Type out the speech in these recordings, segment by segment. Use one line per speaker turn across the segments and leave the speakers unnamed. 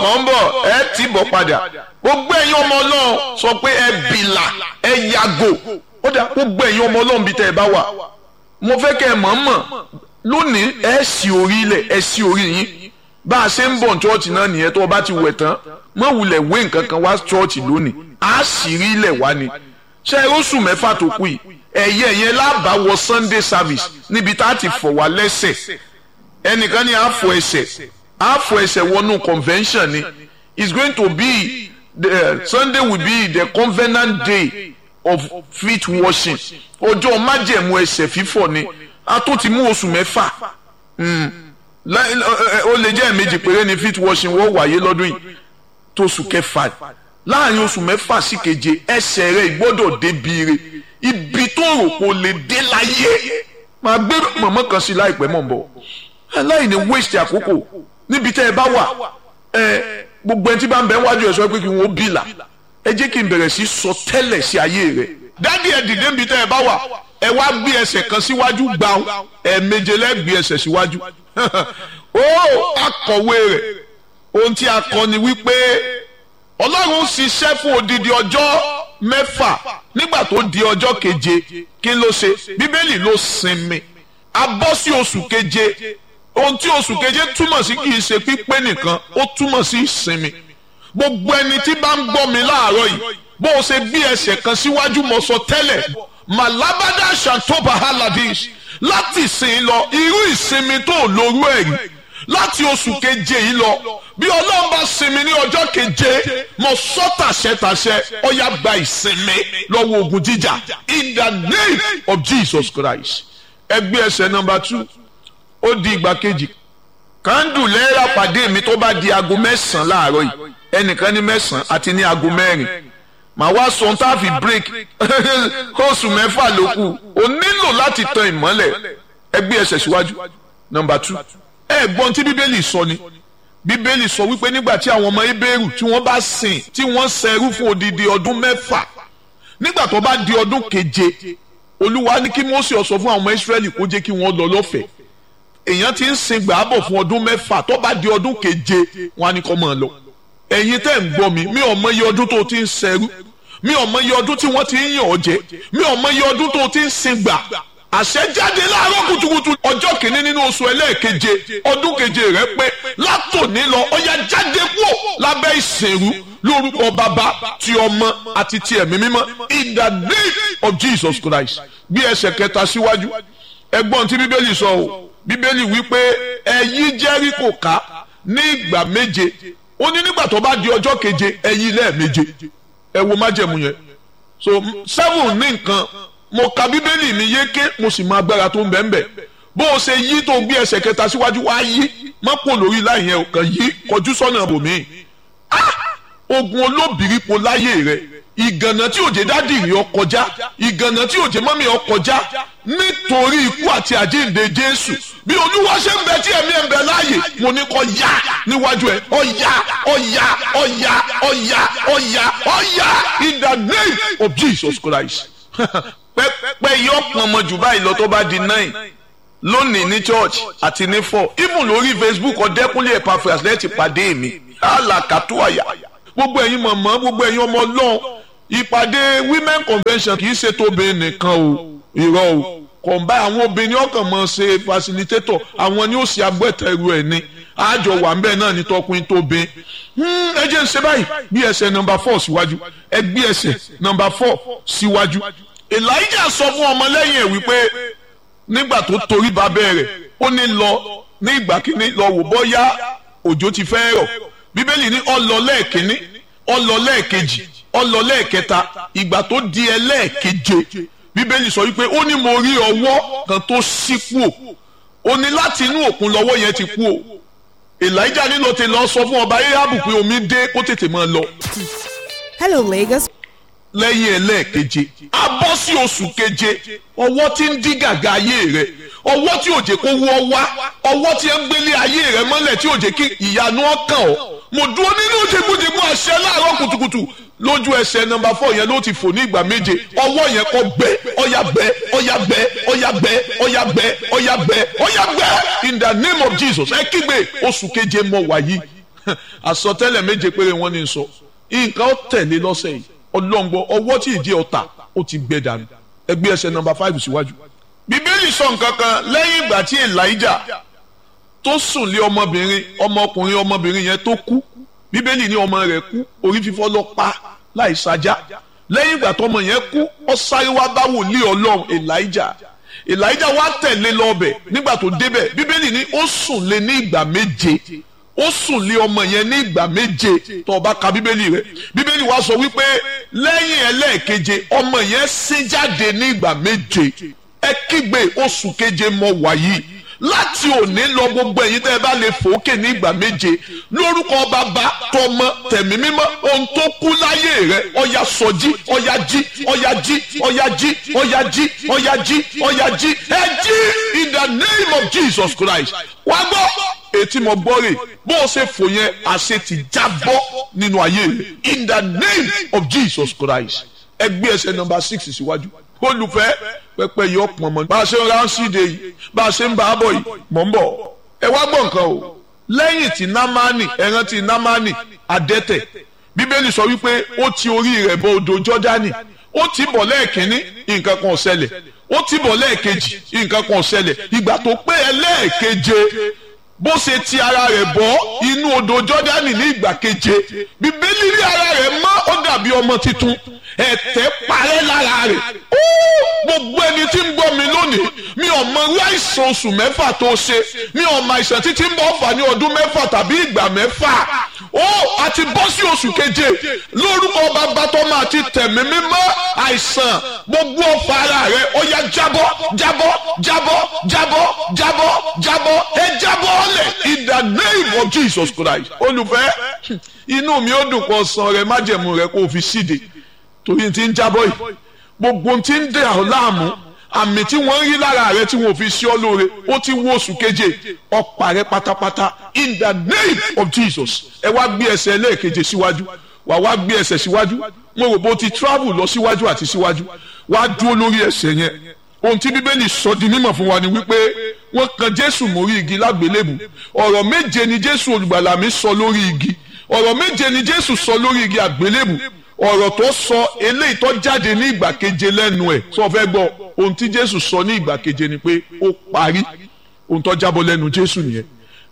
mọ̀ ń bọ̀ ẹ ti bọ̀ padà gbogbo ẹ̀yin ọmọ Ọlọ́run sọ pé ẹ bìlà ẹ yàgò ó dà gbogbo ẹ̀yin ọmọ Ọlọ́run bí tẹ́ ẹ bá wà mo fẹ́ kẹ́ ẹ mọ̀ lónìí ẹ sì orí ilẹ̀ ẹ sì orí yín bá a ṣe ń bọ̀ chọ́ọ̀chì náà nìyẹn tó o bá ti wẹ̀ tán mọ̀ wulẹ̀ wé nǹkan kan wá chọ́ọ̀chì lónìí á sì rí ilẹ̀ wá ni ṣé oṣù mẹ́fà tó kù yìí ẹ̀yẹ yẹn lábàá wọ Sunday service níbi tá a ti fọ̀ wá lẹ́sẹ̀ ẹnìkan ní àfọ̀ ẹsẹ̀ wọnú convention ni it's going to be Sunday will be the covenant day of feet washing ọjọ́ májẹ̀mú ẹsẹ̀ fífọ̀ ni a tó ti mú oṣù mẹ́fà ó lè jẹ́ ẹ̀mejì péré ni feet washing wọ́n wáyé lọ́dún yìí tó oṣù kẹfà láàrin oṣù mẹ́fà sí keje ẹsẹ̀ rẹ̀ gbọ́dọ̀ débi re ibi tó rò kó lè dé láyé máa gbé mọ̀mọ́ kan sí láìpẹ́ mọ̀ ń bọ̀ láì ní waste àkókò níbi tẹ́ ẹ bá wà gbogbo ẹni tí bá ń bẹ wájú ẹ sọ pé kí n ó bìlà ẹ jẹ́ kí n bẹ̀rẹ̀ sí sọ tẹ́lẹ̀ sí ayé rẹ̀ dádì ẹ dìde níbi tẹ́ ẹ bá wà ẹ wá gbé ẹsẹ̀ kan síwájú gbàù ẹ̀ẹ̀méje lẹ́gbẹ̀ẹ́ ẹsẹ̀ síwájú ó akọ̀wé rẹ̀ ohun tí a kọ ni wípé Ọlọ́run ṣiṣẹ́ fún odidi ọjọ́ mẹ́fà nígbà tó di ọjọ́ keje kí ló ṣe Bíbélì ló sinmi a bọ́ sí oṣù keje ohun tí oṣù keje túmọ̀ sí kì í ṣe pípé nìkan ó túmọ̀ sí ìsinmi gbogbo ẹni tí bá ń gbọ́ mi láàárọ̀ yìí bó o ṣe bí ẹsẹ̀ kan síwájú mo sọ tẹ́lẹ̀ malabada shantoba haladish láti ìsìn lọ irú ìsinmi tó lórú ẹ̀rí láti oṣù keje yìí lọ bí Ọlọ́run bá sinmi ní ọjọ́ keje mo sọ tàṣẹtàṣẹ ó yá gba ìsinmi lọ́wọ́ ogun jíjà in the name of Jesus Christ ẹgbẹ́ ẹsẹ̀ number 2 ó di ìgbà kejì kándù lẹ́ẹ̀rà pàdé mi tó bá di aago 9 láàárọ̀ yìí ẹnìkan ní 9 àti ní aago 4 màá wá sọ tá a fi break oṣù mẹ́fà ló kù o nílò láti tan ìmọ́lẹ̀ ẹgbẹ́ ẹsẹ̀ síwájú number 2 ẹ̀gbọ́n tí Bíbélì sọ ni Bíbélì sọ wípé nígbà tí àwọn ọmọ Hébérù tí wọ́n bá sìn tí wọ́n ṣẹrú fún odidi ọdún 6 nígbà tó bá di ọdún keje Olúwa ní kí Mósè ó sọ fún àwọn ọmọ Ísírẹ́lì kó jẹ́ kí wọ́n lọ lọ́fẹ̀ẹ́ èèyàn ti ń sin gbàábọ̀ fún ọdún 6 tó bá di ọdún keje wọn á ní kó máa lọ ẹ̀yin tẹ́ ń gbọ́ mi ò mọ iye ọdún tó ti ń ṣẹrú mi ò mọ iye ọdún tí wọ́n ti ń yàn ọ́ jẹ mi ò mọ iye ọdún tó ti ń sin gbà àṣẹ jáde láàárọ̀ kùtùkùtù ọjọ́ kìíní nínú oṣù ẹlẹ́ẹ̀keje ọdún keje rẹ pé látòní lọ ó yá jáde kúrò lábẹ́ ìsìnrú lórúkọ bàbá ti ọmọ àti ti ẹ̀mí mímọ́ in the name of Jesus Christ bí ẹsẹ̀ kẹta síwájú ẹgbọ́n tí Bíbélì sọ o Bíbélì wípé ẹ yí Jẹ́ríkò ká ní ìgbà 7 ó ní nígbà tó bá di ọjọ́ keje ẹ yí lẹ́ẹ̀méje ẹ wo májẹ̀mú yẹn so 7 ní nǹkan mo ka Bíbélì mi yéké mo sì mọ agbára tó ń bẹ bó o ṣe yí tó gbé ẹsẹ̀ kẹta síwájú wá yí mọ́pò lórí láì yẹn kàn yí kọjú sọ́nà bòmí ogun olóbìrípo láyé rẹ ìgànnà tí òjé dádì rí ọ kọjá ìgànnà tí òjé mọ́mí ọ kọjá nítorí ikú àti àjíǹde Jésù bí Olúwa ṣe ń bẹ tí ẹ̀mí ẹ̀ ń bẹ láàyè mo ní kó yá níwájú ẹ̀ ọ̀yá ọ̀yá ọ̀yá ọ̀yá ọ̀yá ọ̀yá in the name of Jesus Christ pẹ́pẹ́ yọ pọn ọmọ jù báyìí lọ tó bá di 9 lónìí ní church àti ní 4 even lórí Facebook Ọ̀dẹ́kúnlé Epaphras lẹ́ẹ̀tì pàdé mi alakatuaya gbogbo ẹ̀yin mọ̀mọ́ gbogbo ẹ̀yin ọmọ Ọlọ́run ìpàdé women convention kì í ṣe tóbi nìkan o irọ́ o kọ̀ǹbá àwọn obìnrin ọkàn mọ̀ ṣe facilitator àwọn ni ó ṣe agbẹ́tẹ̀rù ẹ̀ ni àjọ wà ń bẹ́ẹ̀ náà ní tọkùnrin tóbi ẹ jẹ́ ń ṣe báyìí bí ẹsẹ̀ number 4 síwájú ẹ gbé ẹsẹ̀ number 4 síwájú. Elijah sọ fún ọmọlẹ́yìn ẹ̀ wípé nígbà tó torí ba bẹ̀rẹ̀ ó ní lọ ní ìgbà kínní lọ wò bóyá òjò ti fẹ́ rọ̀ Bíbélì ní ó lọ lẹ́ẹ̀kínní ó lọ lẹ́ẹ̀kejì ó lọ lẹ́ẹ̀kẹta ìgbà tó di ẹlẹ́ẹ̀keje Bíbélì sọ wípé ó ní mo rí ọwọ́ kan tó ṣí kúò ó ní láti inú òkun lọ́wọ́ yẹn ti kú o Elijah nílò tè lọ sọ fún ọba Ahabu pé omi dé kó tètè máa lọ.
Hello Lagos.
lẹ́yìn ẹlẹ́ẹ̀keje a bọ́ sí oṣù keje ọwọ́ tí ń dí gàgà ayé rẹ ọwọ́ tí ò jẹ́ kó wọ́ wá ọwọ́ tí ń gbélé ayé rẹ mọ́lẹ̀ tí ò jẹ́ kí ìyanu ọkàn ọ́ mo dúró nínú jẹgúnjẹgún àṣẹ láàárọ̀ kùtùkùtù lójú ẹsẹ̀ nọ́mbà 4 yẹn ló ti fò ní ìgbà 7 ọwọ́ yẹn kó gbẹ ọ̀yà gbẹ ọ̀yà gbẹ ọ̀yà gbẹ ọ̀yà gbẹ ọ̀yà gbẹ ọ̀yà gbẹ in the name of Jesus ẹ kígbe oṣù keje mọ wàyí àsọtẹ́lẹ̀ méje péré wọ́n ní sọ nǹkan ó tẹ̀lé lọ́sẹ̀ yìí ọlọ́ngbọ ọwọ́ tí ìdí ọ̀tá ó ti gbẹ dànù ẹgbẹ́ ẹsẹ̀ nọ́mbà 5 síwájú. bíbélì sọ nǹkan kan lẹ́yìn ìgbà tí Elijah tó sùn lé ọmọkùnrin ọmọbìnrin yẹn tó kú bíbélì ní ọmọ rẹ̀ kú orí fífọ́ lọ pa láì sajá lẹ́yìn ìgbà tó ọmọ yẹn kú ó sáré wá bá wòlíì Ọlọ́run Elijah wá tẹ̀lé lọ́bẹ̀ nígbà tó débẹ̀ bíbélì ní ó sùn lé ní ìgbà méje ó sùn lé ọmọ yẹn ní ìgbà méje tó bá ka bíbélì rẹ̀ bíbélì wá sọ wípé lẹ́yìn ẹlẹ́ẹ̀keje ọmọ yẹn sín jáde ní ìgbà méje ẹ kígbe oṣù keje mọ wàyí láti òní lọ gbogbo ẹ̀yin tẹ́ ẹ bá lè fòókè ní ìgbà méje lórúkọ bàbá tọmọ tẹ̀mí mímọ́ ohun tó kú láyé rẹ ọ̀yà sọjí ọ̀yà jí ọ̀yà jí ọ̀yà jí ọ̀yà jí ọ̀yà jí ọ̀yà jí ẹ jí in the name of Jesus Christ wá gbọ́ ètí mo gbọ́ rè bó o ṣe fò yẹn àṣẹ ti jábọ́ nínú ayé rẹ in the name of Jesus Christ ẹ gbé ẹsẹ̀ nọ́mbà 6 síwájú olùfẹ́ pẹpẹ yìí ọ̀pọ̀ mọ́ bá a ṣe ń ránṣídẹ̀ẹ́ yìí bá a ṣe ń bá a bọ̀ yìí mọ̀ ń bọ̀ ẹ wá gbọ́ nǹkan o lẹ́yìn tí Námánì ẹran tí Námánì adẹ́tẹ̀ bíbélì sọ wípé ó ti orí rẹ̀ bọ odò Jọ́dánì ó ti bọ̀ lẹ́ẹ̀kínní nǹkan kan ò ṣẹlẹ̀ ó ti bọ̀ lẹ́ẹ̀kejì nǹkan kan ò ṣẹlẹ̀ ìgbà tó pé ẹlẹ́ẹ̀keje bó ṣe ti ara rẹ̀ bọ́ inú odò Jọ́dánì ní ìgbà keje bíbélì rí ara rẹ̀ mọ́ ó dàbí ọmọ tuntun ẹ̀tẹ̀ parẹ́ lára rẹ̀ gbogbo ẹni tí ń gbọ́ mi lónìí mi ò mọ irú àìsàn oṣù mẹ́fà tó ṣe mi ò mọ àìsàn títí ń bọ̀ fà ní ọdún mẹ́fà tàbí ìgbà mẹ́fà a ti bọ́ sí oṣù keje lórúkọ bàbá tọ́mọ àti tẹ̀mí mímọ́ àìsàn gbogbo ọ̀fà ara rẹ̀ ó yá jábọ́ jábọ́ jábọ́ jábọ́ jábọ́ jábọ́ ẹ jábọ́ in the name of Jesus Christ olùfẹ́ inú mi ó dùn pọ̀ san rẹ májẹ̀mú rẹ kó o fi síde torí ti ń jábọ́ yìí gbogbo ti ń dẹ̀ ọ́ láàmú àmì tí wọ́n rí lára rẹ tí wọ́n fi sí ọ lóore ó ti wó oṣù keje ọ̀pá rẹ pátápátá in the name of Jesus ẹ wá gbé ẹsẹ̀ lẹ́ẹ̀keje síwájú wá gbé ẹsẹ̀ síwájú mo rò bó ti travel lọ síwájú àti síwájú wá dúró lórí ẹsẹ̀ yẹn ohun tí bíbélì sọ di mímọ̀ fún wa ni wípé wọ́n kan Jésù mórí igi lágbélébù ọ̀rọ̀ méje ni Jésù olùgbàlà mi sọ lórí igi ọ̀rọ̀ méje ni Jésù sọ lórí igi àgbélébù ọ̀rọ̀ tó sọ eléyìí tó jáde ní ìgbà keje lẹ́nu ẹ̀ sọ fẹ́ gbọ́ ohun tí Jésù sọ ní ìgbà keje ni pé ó parí ohun tó jábọ́ lẹ́nu Jésù nìyẹn.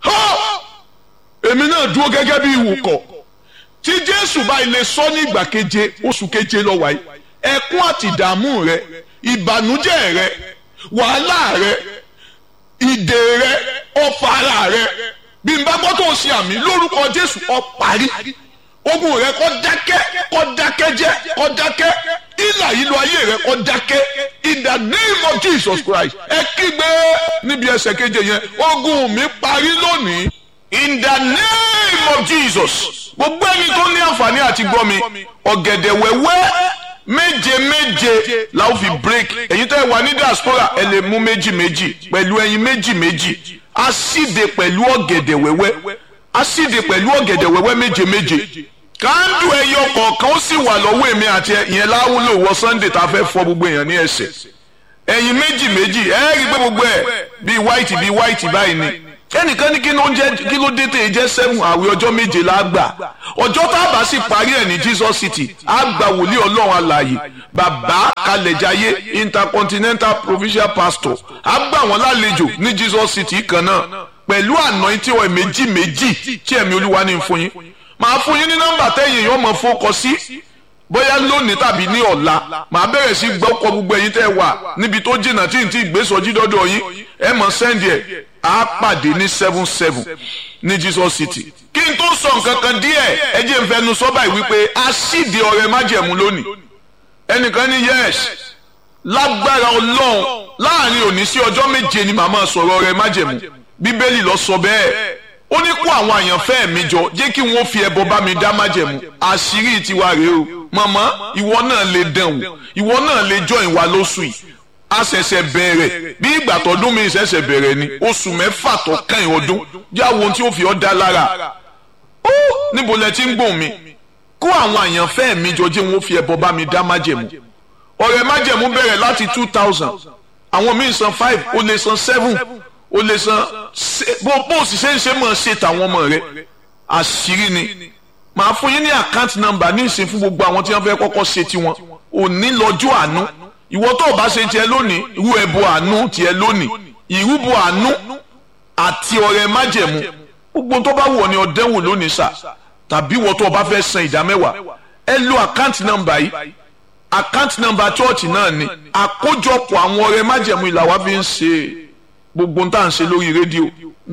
èmi náà dúró gẹ́gẹ́ bí ìwòkọ̀ tí Jésù bá ilé sọ ní ìgbà keje oṣù keje lọ wáyé ẹkún àti ìdààmú rẹ ìbànújẹ́ rẹ wàhálà rẹ ìdè rẹ ọ̀fà ara rẹ bí n bá gbọ́ tó ṣe àmì lórúkọ Jésù ó parí ogun rẹ kó dákẹ́ jẹ́ kó dákẹ́ ìlà ìlú ayé rẹ kó dákẹ́ in the name of Jesus Christ ẹ kígbe níbi ẹsẹ̀ keje yẹn ogun mi parí lónìí in the name of Jesus gbogbo ẹni tó ní àǹfààní àti gbọ́ mi ọ̀gẹ̀dẹ̀ wẹ́wẹ́ méje la ó fi break ẹ̀yin tẹ́ wà ní diaspora ẹ lè mú méjì pẹ̀lú ẹyin méjì asíde pẹ̀lú ọ̀gẹ̀dẹ̀ wẹ́wẹ́ asíde pẹ̀lú ọ̀gẹ̀dẹ̀ wẹ́wẹ́ méje kándù ẹyọ kọ̀ọ̀kan ó sì wà lọ́wọ́ èmi àti ìyẹn láwùlò wọ Sunday tá a fẹ́ fọ gbogbo èèyàn ní ẹsẹ̀ ẹyin méjì ẹ rí i pé gbogbo ẹ bíi white báyìí ni ẹnìkan ní kí ló dé tẹ̀ jẹ́ 7 àwẹ̀ ọjọ́ méje la gbà ọjọ́ tá a bá sì parí ẹ̀ ní Jesus City a gba wòlíì Ọlọ́run alààyè bàbá kalẹ̀jáyé intercontinental provincial pastor a gbà wọ́n lálejò ní Jesus City kan náà pẹ̀lú anointing oil méjì tí ẹ̀mí Olúwa ní fún yín màá fún yín ní nọ́mbà tẹ́yìn yóò mọ̀ fọ́kọ sí bóyá lónìí tàbí ní ọ̀la màá bẹ̀rẹ̀ sí gbọ́kọ̀ gbogbo ẹ̀yin tẹ́ wà níbi tó jìnnà tí n ti gbèsòjì dọ́dọ̀ yín ẹ mọ̀ sẹ́ndì ẹ̀ á pàdé ní 7 ní Jesus City kí n tó sọ nǹkan kan díẹ̀ ẹ jẹ́ n fẹnu sọ báyìí wípé a síde ọrẹ májẹ̀mú lónìí ẹnìkan ní yes lágbára Ọlọ́run láàrin òní sí ọjọ́ méje ni màmá sọ̀rọ̀ ọrẹ májẹ̀mú Bíbélì ló sọ bẹ́ẹ̀ ó ní kó àwọn àyànfẹ́ mi jọ jẹ́ kí wọ́n fi ẹbọ bá mi dá májẹ̀mú àṣírí tiwa rèé o màmá ìwọ náà lè dán o ìwọ náà lè jọ ìwà lóṣù yìí a ṣẹ̀ṣẹ̀ bẹ̀rẹ̀ bí ìgbà tọdún mi ṣẹ̀ṣẹ̀ bẹ̀rẹ̀ ni oṣù mẹ́fà tó kàn ọdún jáwọ́ ohun tí ó fi ọ́ dá lára ó níbo lẹ ti ń gbóhùn mi kó àwọn àyànfẹ́ mi jọ jẹ́ wọ́n fi ẹbọ bá mi dá májẹ̀mú ọrẹ májẹ̀mú bẹ̀rẹ̀ láti 2000 àwọn míì san 5 ó lè san 7 ó lè san bó sì ṣe ń ṣe mọ̀ ṣe tàwọn ọmọ rẹ àṣírí ni màá fún yín ní account number ní ìsìn fún gbogbo àwọn tí wọ́n fẹ́ kọ́kọ́ ṣe tiwọn òní lọ́jọ́ àánú ìwọ tó o bá ṣe tiẹ̀ lónìí irú ẹbọ àánú tiẹ̀ lónìí ìrúbọ àánú àti ọrẹ májẹ̀mú gbogbo tó bá wù ọ́ ni ọdẹwò lónìí sà tàbí ìwọ tó o bá fẹ́ san ìdá mẹ́wàá ẹ lo account number yìí account number church náà ni àkójọpọ̀ àwọn ọrẹ májẹ̀mú ìlà wa fi ń ṣe gbogbo tá à ń ṣe lórí rédíò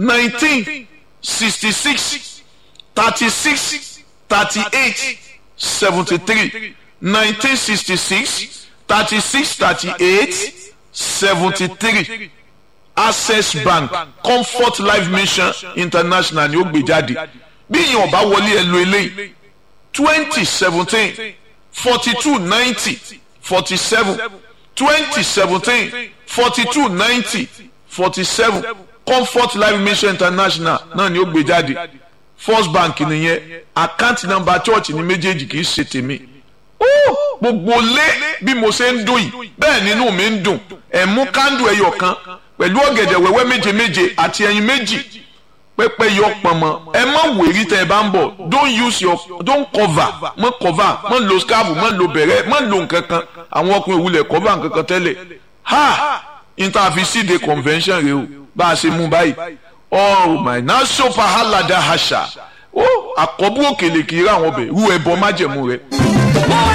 1966 36 38 73 1966 36 38 73 Access Bank Comfort Life Mission International ni ó gbé jáde bí ìyẹn ọba wọlé ẹ lo eléyìí 2017 42 90 47 2017 42 90 47 Comfort Life Mission International náà ni ó gbé jáde First Bank nìyẹn account number church ní méjèèjì kì í ṣe tèmi gbogbo lé bí mo ṣe ń dùn yìí bẹ́ẹ̀ nínú mi ń dùn ẹ̀ mú kándù ẹyọ kan pẹ̀lú ọ̀gẹ̀dẹ̀ wẹ́wẹ́ méje méje àti ẹyin méjì pẹ́pẹ́ yọ pọ̀nmọ́ ẹ má wèrí tẹ́ ẹ bá ń bọ̀ don't cover mọ́ lo scarf mọ́ lo bẹ̀rẹ̀ mọ́ lo nǹkan kan àwọn ọkùnrin òwúlẹ̀ cover nǹkan kan tẹ́lẹ̀ interfacide convention rẹ o bá a ṣe mú báyìí oh my naso pahalada hasha àkọ́bù òkèlè kì í rà wọn bẹ̀ rú ẹbọ májẹ̀mú rẹ.